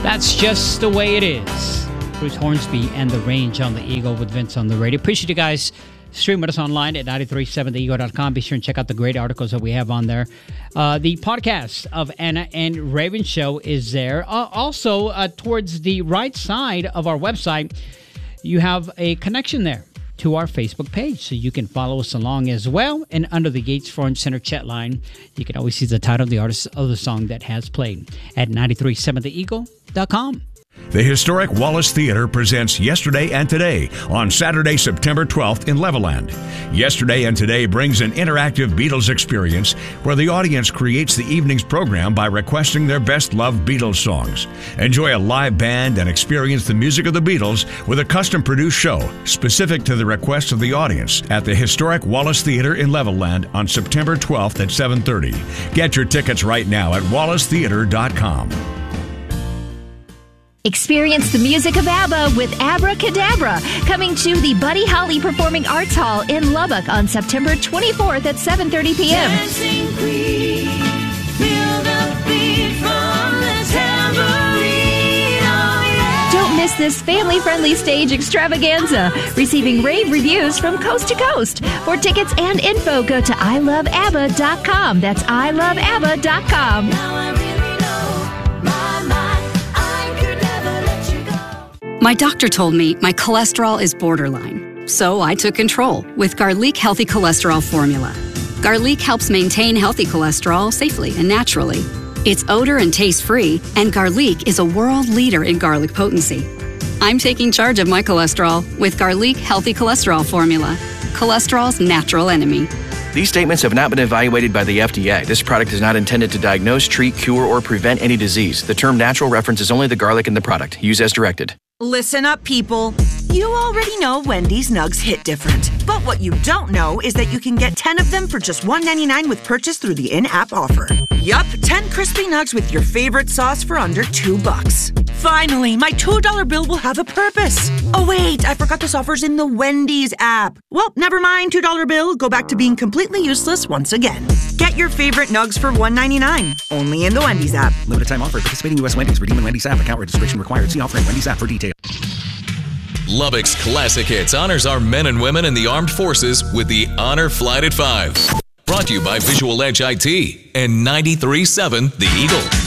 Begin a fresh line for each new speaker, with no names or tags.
That's just the way it is. Bruce Hornsby and The Range on the Eagle with Vince on the radio. Appreciate you guys. Stream with us online at 937theeagle.com. Be sure and check out the great articles that we have on there. The podcast of Anna and Raven Show is there. Also, towards the right side of our website, you have a connection there to our Facebook page, so you can follow us along as well. And under the Gates Foreign Center chat line, you can always see the title of the artist of the song that has played at 937theeagle.com.
The historic Wallace Theater presents Yesterday and Today on Saturday, September 12th in Levelland. Yesterday and Today brings an interactive Beatles experience where the audience creates the evening's program by requesting their best-loved Beatles songs. Enjoy a live band and experience the music of the Beatles with a custom-produced show specific to the requests of the audience at the historic Wallace Theater in Levelland on September 12th at 7:30. Get your tickets right now at wallacetheater.com.
Experience the music of ABBA with Abracadabra, coming to the Buddy Holly Performing Arts Hall in Lubbock on September 24th at 7:30 p.m. Don't miss this family-friendly stage extravaganza, receiving rave reviews from coast to coast. For tickets and info, go to iloveabba.com. That's iloveabba.com.
My doctor told me my cholesterol is borderline, so I took control with Garlic Healthy Cholesterol Formula. Garlic helps maintain healthy cholesterol safely and naturally. It's odor and taste-free, and Garlic is a world leader in garlic potency. I'm taking charge of my cholesterol with Garlic Healthy Cholesterol Formula, cholesterol's natural enemy.
These statements have not been evaluated by the FDA. This product is not intended to diagnose, treat, cure, or prevent any disease. The term natural references only the garlic in the product. Use as directed.
Listen up, people. You already know Wendy's Nugs hit different. But what you don't know is that you can get 10 of them for just $1.99 with purchase through the in-app offer. Yup, 10 crispy nugs with your favorite sauce for under $2. Finally, my $2 bill will have a purpose. Oh wait, I forgot this offer's in the Wendy's app. Well, never mind, $2 bill. Go back to being completely useless once again. Get your favorite nugs for $1.99. Only in the Wendy's app.
Limited time offer. Participating U.S. Wendy's. Redeem in Wendy's app. Account registration required. See offer in Wendy's app for details.
Lubbock's Classic Hits honors our men and women in the armed forces with the Honor Flight at 5. Brought to you by Visual Edge IT and 93.7 The Eagle.